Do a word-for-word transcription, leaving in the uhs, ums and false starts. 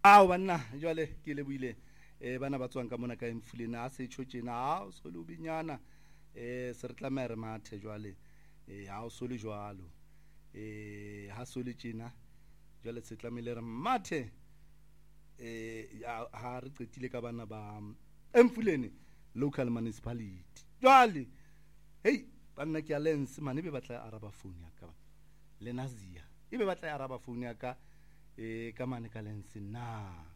ao banna jwale ke leboile eh bana ba tswang ka mona ka Emfuleni a se tshotjena ha o so le binyana eh se re tlameha re mathe jwale eh ha o so le jwalo eh ha so le tjena jwale se tlamehile re mathe eh ha re qetile ka bana ba Emfuleni local municipality jwale hey banna ke a lens mane be batla araba phone ya ka le Nazia e be batla araba phone ya ka eh ka mane ka lens na